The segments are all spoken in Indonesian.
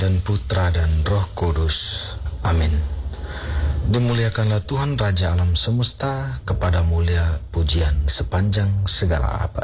dan Putra dan Roh Kudus. Amin. Dimuliakanlah Tuhan Raja alam semesta, kepada mulia pujian sepanjang segala abad.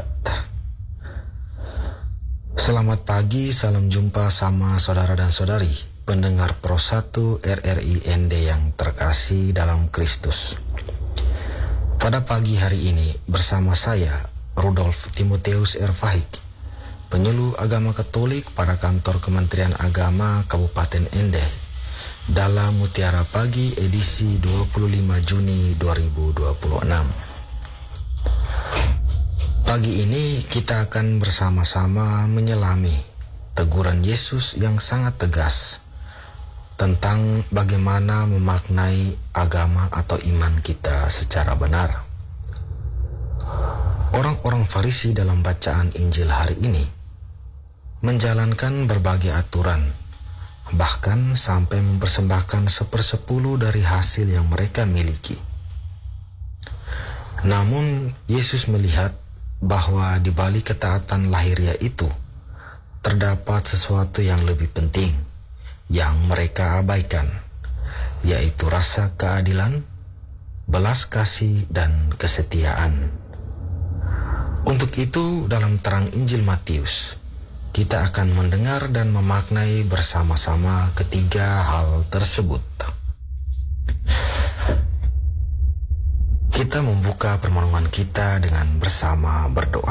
Selamat pagi, salam jumpa sama saudara dan saudari pendengar Pro 1 RRI ND yang terkasih dalam Kristus. Pada pagi hari ini bersama saya Rudolf Timotheus Ervahik, penyuluh agama Katolik pada kantor Kementerian Agama Kabupaten Ende, dalam Mutiara Pagi edisi 25 Juni 2026. Pagi ini kita akan bersama-sama menyelami teguran Yesus yang sangat tegas tentang bagaimana memaknai agama atau iman kita secara benar. Orang-orang Farisi dalam bacaan Injil hari ini menjalankan berbagai aturan, bahkan sampai mempersembahkan 1/10 dari hasil yang mereka miliki. Namun Yesus melihat bahwa di balik ketaatan lahiriah itu terdapat sesuatu yang lebih penting yang mereka abaikan, yaitu rasa keadilan, belas kasih, dan kesetiaan. Untuk itu, dalam terang Injil Matius, kita akan mendengar dan memaknai bersama-sama ketiga hal tersebut. Kita membuka permohonan kita dengan bersama berdoa.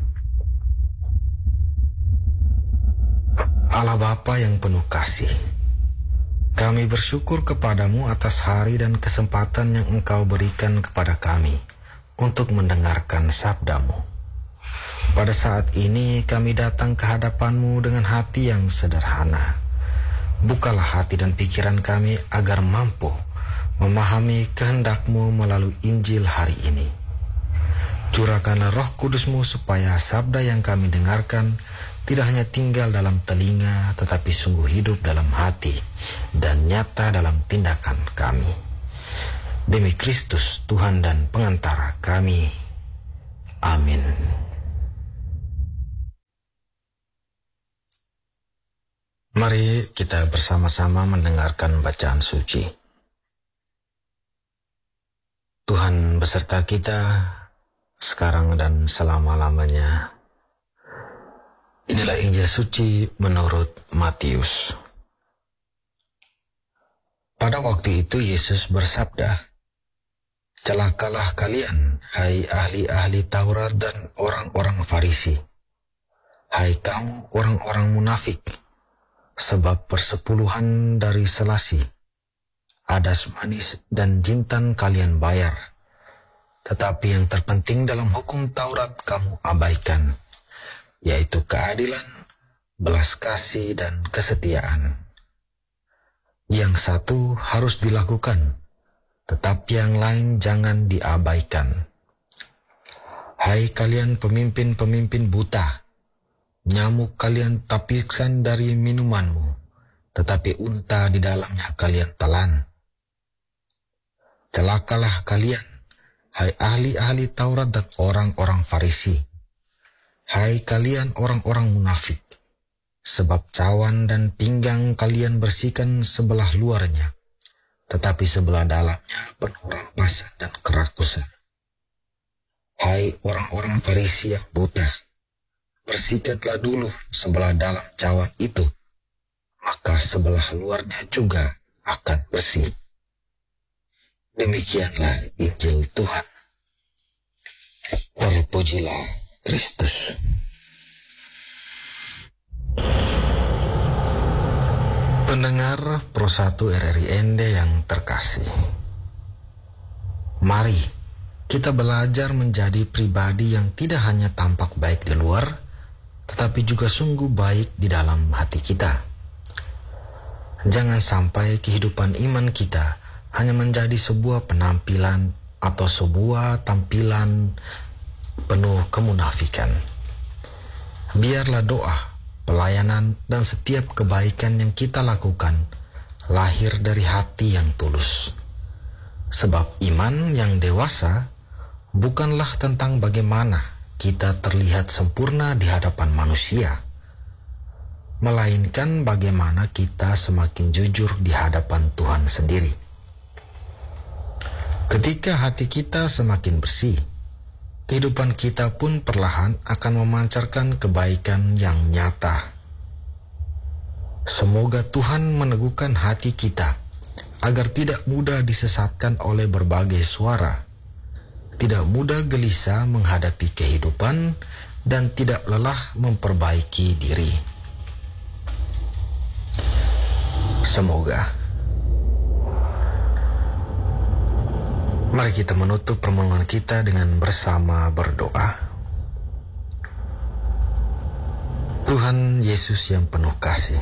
Allah Bapa yang penuh kasih, kami bersyukur kepadamu atas hari dan kesempatan yang Engkau berikan kepada kami untuk mendengarkan sabdamu. Pada saat ini kami datang ke hadapan-Mu dengan hati yang sederhana. Bukalah hati dan pikiran kami agar mampu memahami kehendak-Mu melalui Injil hari ini. Curahkanlah Roh Kudus-Mu supaya sabda yang kami dengarkan tidak hanya tinggal dalam telinga, tetapi sungguh hidup dalam hati dan nyata dalam tindakan kami. Demi Kristus, Tuhan dan pengantara kami. Amin. Mari kita bersama-sama mendengarkan bacaan suci. Tuhan beserta kita sekarang dan selama-lamanya. Inilah Injil suci menurut Matius. Pada waktu itu Yesus bersabda, "Celakalah kalian, hai ahli-ahli Taurat dan orang-orang Farisi. Hai kamu orang-orang munafik, sebab persepuluhan dari selasi, adas manis dan jintan kalian bayar, tetapi yang terpenting dalam hukum Taurat kamu abaikan, yaitu keadilan, belas kasih, dan kesetiaan. Yang satu harus dilakukan, tetapi yang lain jangan diabaikan. Hai kalian pemimpin-pemimpin buta, nyamuk kalian tapikkan dari minumanmu, tetapi unta di dalamnya kalian telan. Celakalah kalian, hai ahli-ahli Taurat dan orang-orang Farisi. Hai kalian orang-orang munafik, sebab cawan dan pinggang kalian bersihkan sebelah luarnya, tetapi sebelah dalamnya penuh rampasan dan kerakusan. Hai orang-orang Farisi yang buta, bersihkanlah dulu sebelah dalam cawan itu, maka sebelah luarnya juga akan bersih." Demikianlah Injil Tuhan. Terpujilah Kristus. Pendengar Pro 1 RRI ND yang terkasih, mari kita belajar menjadi pribadi yang tidak hanya tampak baik di luar, tetapi juga sungguh baik di dalam hati kita. Jangan sampai kehidupan iman kita hanya menjadi sebuah penampilan atau sebuah tampilan penuh kemunafikan. Biarlah doa, pelayanan, dan setiap kebaikan yang kita lakukan lahir dari hati yang tulus. Sebab iman yang dewasa bukanlah tentang bagaimana kita terlihat sempurna di hadapan manusia, melainkan bagaimana kita semakin jujur di hadapan Tuhan sendiri. Ketika hati kita semakin bersih, kehidupan kita pun perlahan akan memancarkan kebaikan yang nyata. Semoga Tuhan meneguhkan hati kita agar tidak mudah disesatkan oleh berbagai suara, tidak mudah gelisah menghadapi kehidupan, dan tidak lelah memperbaiki diri. Semoga. Mari kita menutup permohonan kita dengan bersama berdoa. Tuhan Yesus yang penuh kasih,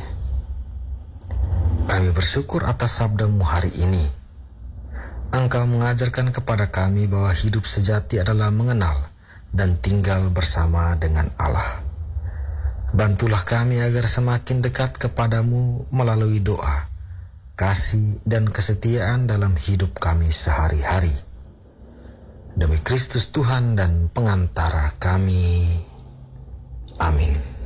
kami bersyukur atas sabda-Mu hari ini. Engkau mengajarkan kepada kami bahwa hidup sejati adalah mengenal dan tinggal bersama dengan Allah. Bantulah kami agar semakin dekat kepadamu melalui doa, kasih, dan kesetiaan dalam hidup kami sehari-hari. Demi Kristus Tuhan dan pengantara kami. Amin.